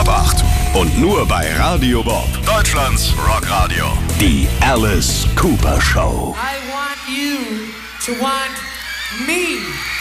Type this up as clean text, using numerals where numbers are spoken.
ab 8. Und nur bei Radio Bob, Deutschlands Rockradio. Die Alice Cooper Show. I want you to want me.